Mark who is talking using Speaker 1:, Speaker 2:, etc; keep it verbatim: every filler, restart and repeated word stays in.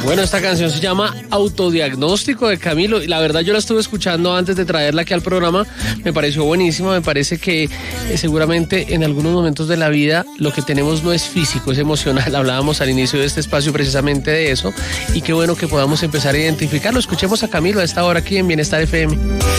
Speaker 1: Bueno, esta canción se llama Autodiagnóstico de Camilo y la verdad yo la estuve escuchando antes de traerla aquí al programa, me pareció buenísima, me parece que eh, seguramente en algunos momentos de la vida lo que tenemos no es físico, es emocional, hablábamos al inicio de este espacio precisamente de eso y qué bueno que podamos empezar a identificarlo. Escuchemos a Camilo a esta hora aquí en Bienestar F M.